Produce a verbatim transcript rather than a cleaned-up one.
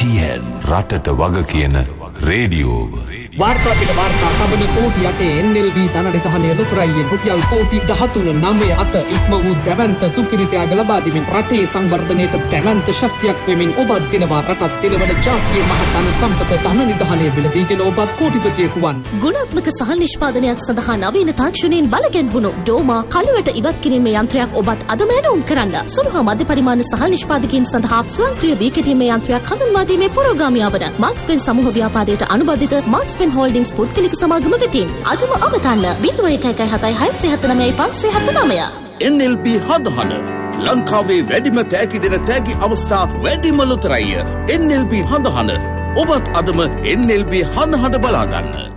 T N රටට වග කියන රේඩියෝව. वार्ता पिट वार्ता तबन कोटि अटे N L B धननिधहने लुतराय्येන් රුපියල් කෝටි දහතුන නවය අට ඉක්ම වූ දැවැන්ත සුපිරිතයක් ලබා දෙමින් රටේ සංවර්ධනයට දැවැන්ත ශක්තියක් වෙමින් ඔබත් දිනවා රටත් දිනවන ජාතිය මහතන සම්පත ධනනිධහනේ බිලදීගෙන ඔබත් කෝටිපතියෙකු වන්. ගුණාත්මක සහල් නිෂ්පාදනයක් සඳහා නවීන තාක්ෂණයෙන් බලගැන්වුණු ඩෝමා කළුවට ඉවත් කිරීමේ යන්ත්‍රයක් ඔබත් අදම ඇනවුම් කරන්න. සුළු හා මධ්‍ය පරිමාණ සහල් නිෂ්පාදකයන් සඳහා ස්වයංක්‍රීය වී කෙටීමේ යන්ත්‍රයක් හඳුන්වා දීමේ පුරෝගාමී වන මාක්ස්පෙන් සමූහ ව්‍යාපාරයට අනුබද්ධිත මාක්ස්පෙන් හෝල්ඩින්ග්ස් පුද්ගලික සමාගම වෙතින් අදම අවතන්න බිංදුව එකයි හතයි හයසිය හතනවය පන්සිය හතනවය. N L B හඳහන ලංකාවේ වැඩිම තෑගි දෙන තෑගි අවස්ථා වැඩිම ලොතරැය N L B හඳහන ඔබත් අදම N L B හඳහන බලාගන්න.